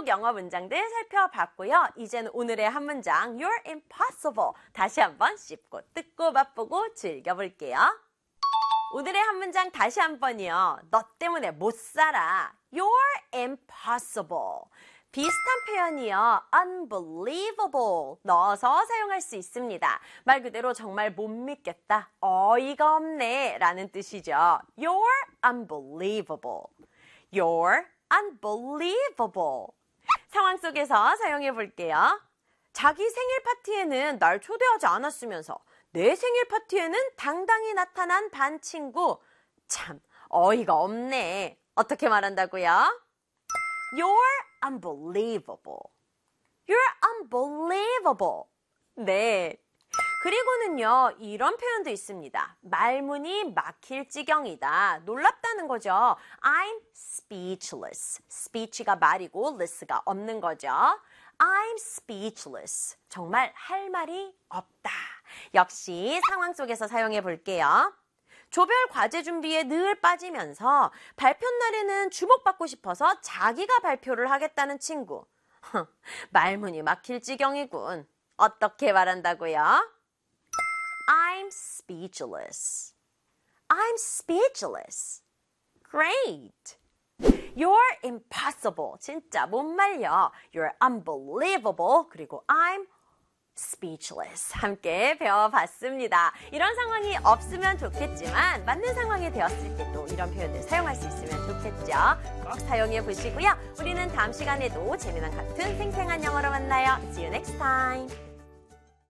각종 영어 문장들 살펴봤고요. 이제는 오늘의 한 문장 You're impossible 다시 한번 씹고 뜯고 맛보고 즐겨볼게요. 오늘의 한 문장 다시 한번이요. 너 때문에 못 살아. You're impossible. 비슷한 표현이요. unbelievable 넣어서 사용할 수 있습니다. 말 그대로 정말 못 믿겠다. 어이가 없네 라는 뜻이죠. You're unbelievable. You're unbelievable. 상황 속에서 사용해 볼게요. 자기 생일 파티에는 날 초대하지 않았으면서 내 생일 파티에는 당당히 나타난 반 친구. 참 어이가 없네. 어떻게 말한다고요? You're unbelievable. You're unbelievable. 네. 그리고는요, 이런 표현도 있습니다. 말문이 막힐 지경이다. 놀랍다는 거죠. I'm speechless. speech가 말이고 less가 없는 거죠. I'm speechless. 정말 할 말이 없다. 역시 상황 속에서 사용해 볼게요. 조별 과제 준비에 늘 빠지면서 발표 날에는 주목받고 싶어서 자기가 발표를 하겠다는 친구. 말문이 막힐 지경이군. 어떻게 말한다고요? I'm speechless. I'm speechless. Great. You're impossible. 진짜 못 말려. You're unbelievable. 그리고 I'm speechless. 함께 배워봤습니다. 이런 상황이 없으면 좋겠지만 맞는 상황이 되었을 때도 이런 표현들 사용할 수 있으면 좋겠죠. 꼭 사용해 보시고요. 우리는 다음 시간에도 재미난 같은 생생한 영어로 만나요. See you next time.